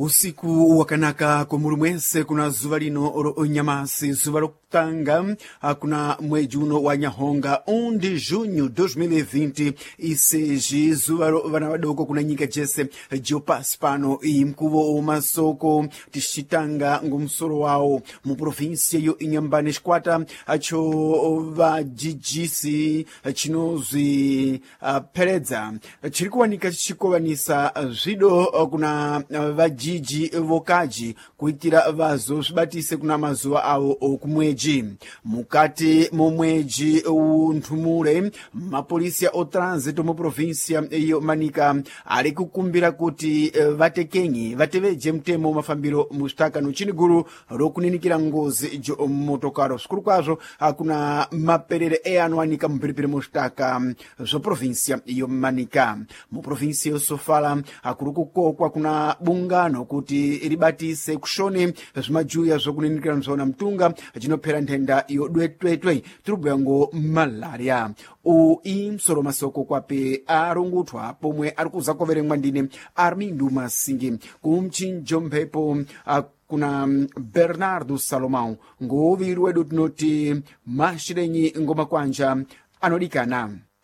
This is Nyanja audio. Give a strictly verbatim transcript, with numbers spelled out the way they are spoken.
Usiku wakanaka kumulumwense kuna zuva lino olo nyamasi zuva lokutanga kuna mwezi uno wa Nyahonga um de junho dois mil e vinte e seis zuva vana vadoko kuna nyika jese jopasi pano imkuvo masoko tixitanga ngumsoro wawo mu província yo inyambane xikwata acho vajijisi chinozi uh, peredza chiri kuwanika chichikovanisa zvido kuna uh, vajiji vokaji kuitira vazo zvibatise kuna mazuva avo okumweji mukati momweji unthumule mapolisi o trânsito mu província iyo manika ari kukumbira kuti uh, vatekenyi vateveje mtemo mafambiro mustakano chiniguru rokuninikira ngozi jo motokaro sikuru kwazo kuna maperere eanowanika mumphiripiri mustaka zo província iyo manika mu província yosofala akuri kukokwa kuna bungano kuti ribatise kushoni zvimajuya zokuninikira mzona mtunga chinophera nthenda iyo dwetwetwe tirubwango malaria u imsoro masoko kwape arunguthwa pomwe ari kuzakoverengwa ndine Armindo Masingi kumchinjo mphepo kuna Bernardo Salomão ngoviru wedu tinoti mashirenyi ngoma kwanja anodikana.